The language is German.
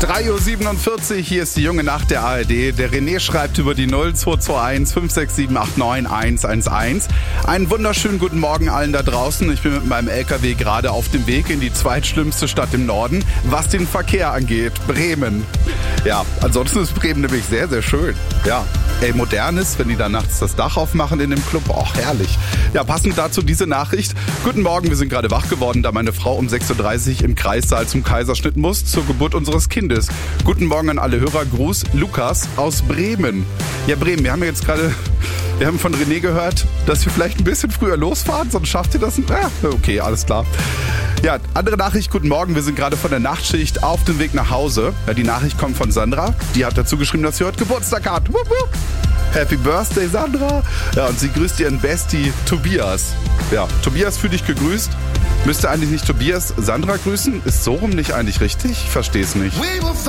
3:47 Uhr, hier ist die junge Nacht der ARD. Der René schreibt über die 0221 567 89 111. Einen wunderschönen guten Morgen allen da draußen. Ich bin mit meinem LKW gerade auf dem Weg in die zweitschlimmste Stadt im Norden, was den Verkehr angeht, Bremen. Ja, ansonsten ist Bremen nämlich sehr, sehr schön. Ja, modern ist, wenn die da nachts das Dach aufmachen in dem Club. Och, herrlich. Ja, passend dazu diese Nachricht. Guten Morgen, wir sind gerade wach geworden, da meine Frau um 6:30 Uhr im Kreissaal zum Kaiserschnitt muss, zur Geburt unseres Kindes. Guten Morgen an alle Hörer. Gruß, Lukas aus Bremen. Ja, Bremen, wir haben von René gehört, dass wir vielleicht ein bisschen früher losfahren, sonst schafft ihr das? Okay, alles klar. Ja, andere Nachricht, guten Morgen, wir sind gerade von der Nachtschicht auf dem Weg nach Hause. Ja, die Nachricht kommt von Sandra, die hat dazu geschrieben, dass sie heute Geburtstag hat. Wupp, wupp. Happy Birthday, Sandra. Ja, und sie grüßt ihren Bestie Tobias. Ja, Tobias, für dich gegrüßt. Müsste eigentlich nicht Tobias Sandra grüßen? Ist so rum nicht eigentlich richtig? Ich verstehe es nicht.